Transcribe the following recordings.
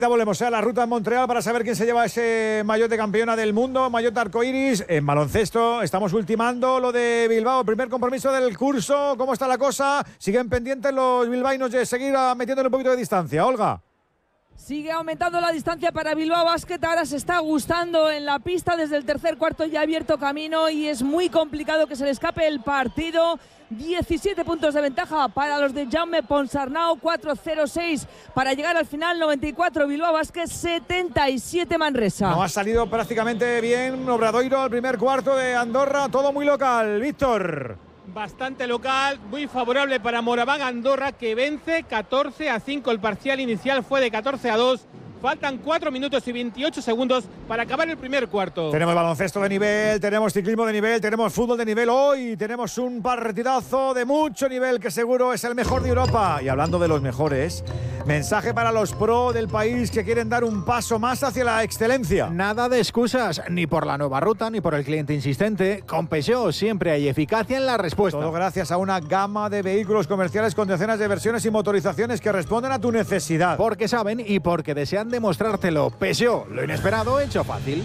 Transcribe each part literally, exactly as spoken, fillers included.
Ya volvemos a la ruta en Montreal para saber quién se lleva ese maillot de campeona del mundo, maillot arcoiris. En baloncesto estamos ultimando lo de Bilbao, primer compromiso del curso. ¿Cómo está la cosa? ¿Siguen pendientes los bilbaínos de seguir metiéndole un poquito de distancia? Olga. Sigue aumentando la distancia para Bilbao Basket, ahora se está gustando en la pista desde el tercer cuarto, ya ha abierto camino y es muy complicado que se le escape el partido. diecisiete puntos de ventaja para los de Jaume Ponsarnau, cuatro cero seis para llegar al final, noventa y cuatro Bilbao Basket, setenta y siete Manresa. No ha salido prácticamente bien Obradoiro al primer cuarto de Andorra, todo muy local. Víctor. Bastante local, muy favorable para Moraván Andorra, que vence catorce a cinco. El parcial inicial fue de catorce a dos. Faltan cuatro minutos y veintiocho segundos para acabar el primer cuarto. Tenemos baloncesto de nivel, tenemos ciclismo de nivel, tenemos fútbol de nivel hoy, tenemos un partidazo de mucho nivel que seguro es el mejor de Europa. Y hablando de los mejores, mensaje para los pro del país que quieren dar un paso más hacia la excelencia. Nada de excusas, ni por la nueva ruta, ni por el cliente insistente. Con Peugeot siempre hay eficacia en la respuesta. Todo gracias a una gama de vehículos comerciales con decenas de versiones y motorizaciones que responden a tu necesidad. Porque saben y porque desean demostrártelo. Peugeot, lo inesperado hecho fácil.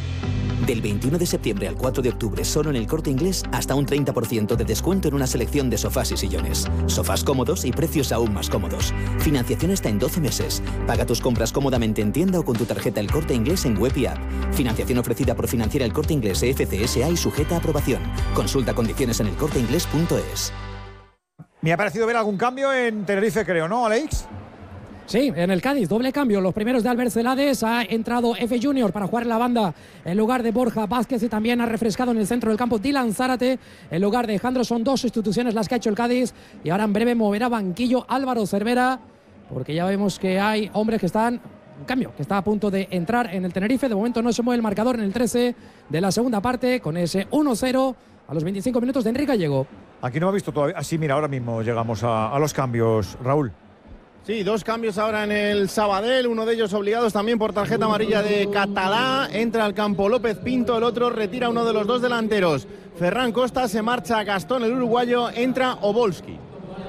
Del veintiuno de septiembre al cuatro de octubre, solo en El Corte Inglés, hasta un treinta por ciento de descuento en una selección de sofás y sillones. Sofás cómodos y precios aún más cómodos. Financiación hasta en doce meses. Paga tus compras cómodamente en tienda o con tu tarjeta El Corte Inglés en web y app. Financiación ofrecida por Financiera El Corte Inglés F C S A y sujeta a aprobación. Consulta condiciones en elcorteinglés punto es. Me ha parecido ver algún cambio en Tenerife, creo, ¿no, Alex? Sí, en el Cádiz, doble cambio. Los primeros de Albert Celades, ha entrado F Junior para jugar en la banda en lugar de Borja Vázquez y también ha refrescado en el centro del campo Dylan Zárate en lugar de Jandro. Son dos sustituciones las que ha hecho el Cádiz y ahora en breve moverá banquillo Álvaro Cervera porque ya vemos que hay hombres que están, un cambio, que está a punto de entrar en el Tenerife. De momento no se mueve el marcador en el trece de la segunda parte con ese uno cero a los veinticinco minutos de Enrique Gallego. Aquí no he visto todavía. Así, mira, ahora mismo llegamos a, a los cambios, Raúl. Sí, dos cambios ahora en el Sabadell, uno de ellos obligados también por tarjeta amarilla de Catalá. Entra al campo López Pinto, el otro retira uno de los dos delanteros. Ferran Costa, se marcha Gastón, el uruguayo, entra Obolski.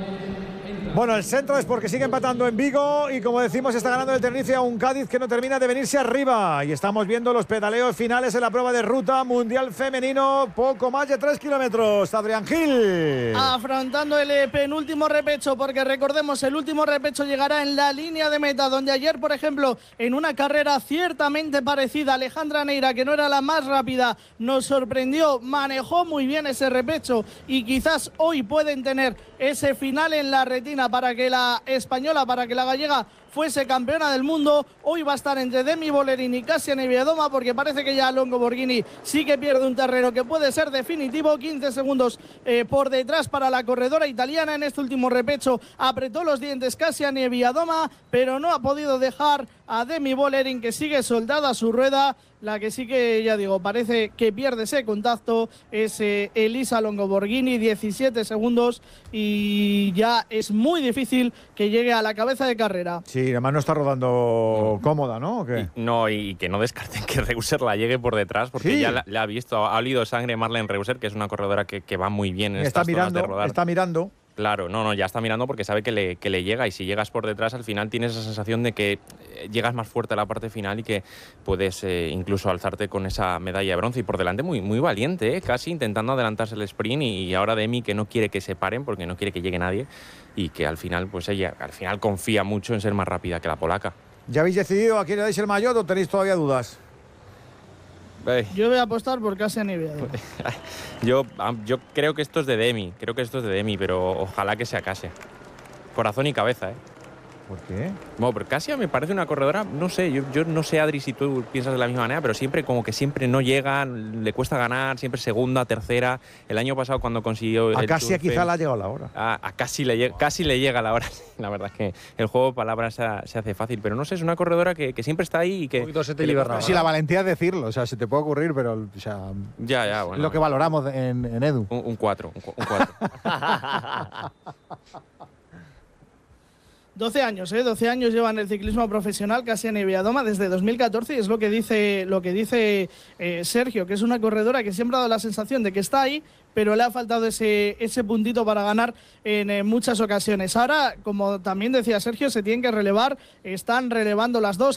Bueno, el centro es porque sigue empatando en Vigo y como decimos está ganando el Tenerife a un Cádiz que no termina de venirse arriba y estamos viendo los pedaleos finales en la prueba de ruta mundial femenino, poco más de tres kilómetros. Adrián Gil. Afrontando el penúltimo repecho, porque recordemos el último repecho llegará en la línea de meta, donde ayer, por ejemplo, en una carrera ciertamente parecida, Alejandra Neira, que no era la más rápida, nos sorprendió, manejó muy bien ese repecho y quizás hoy pueden tener ese final en la retina para que la española, para que la gallega fuese campeona del mundo. Hoy va a estar entre Demi Bollerin y Kasia Nieviadoma, porque parece que ya Longo Borghini sí que pierde un terreno que puede ser definitivo. quince segundos eh, por detrás para la corredora italiana. En este último repecho apretó los dientes Kasia Nieviadoma, pero no ha podido dejar a Demi Bollerin, que sigue soldada a su rueda. La que sí que, ya digo, parece que pierde ese contacto es eh, Elisa Longo Borghini, diecisiete segundos, y ya es muy difícil que llegue a la cabeza de carrera. Sí, además no está rodando no. cómoda, ¿no? ¿O qué? Y, no, y que no descarten que Reuser la llegue por detrás, porque sí. ya la, la ha visto, ha olido sangre Marlene Reuser, que es una corredora que, que va muy bien en está estas mirando, zonas de rodar. Está mirando. Claro, no, no, ya está mirando porque sabe que le, que le llega, y si llegas por detrás al final tienes esa sensación de que llegas más fuerte a la parte final y que puedes eh, incluso alzarte con esa medalla de bronce. Y por delante muy, muy valiente, ¿eh? Casi intentando adelantarse el sprint, y, y ahora Demi, que no quiere que se paren porque no quiere que llegue nadie, y que al final pues ella al final confía mucho en ser más rápida que la polaca. ¿Ya habéis decidido a quién le dais el maillot o tenéis todavía dudas? Yo voy a apostar por Kasia Nieviadoma. yo, yo creo que esto es de Demi, creo que esto es de Demi, pero ojalá que sea Kasia. Corazón y cabeza, ¿eh? ¿Por qué? Bueno, pero Kasia me parece una corredora, no sé, yo, yo no sé, Adri, si tú piensas de la misma manera, pero siempre como que siempre no llega, le cuesta ganar, siempre segunda, tercera. El año pasado cuando consiguió... A Kasia quizá le ha llegado la hora. A, a casi, le, casi le llega la hora. La verdad es que el juego de palabras se, se hace fácil, pero no sé, es una corredora que, que siempre está ahí y que... Un poquito se te libera. Sí, la valentía de decirlo, o sea, se te puede ocurrir, pero o sea, ya, ya, bueno. Lo que valoramos en, en Edu. Un cuatro, un cuatro. doce años, ¿eh? doce años lleva en el ciclismo profesional Kasia Nieviadoma desde dos mil catorce, y es lo que dice, lo que dice eh, Sergio, que es una corredora que siempre ha dado la sensación de que está ahí, pero le ha faltado ese, ese puntito para ganar en eh, muchas ocasiones. Ahora, como también decía Sergio, se tienen que relevar, están relevando las dos.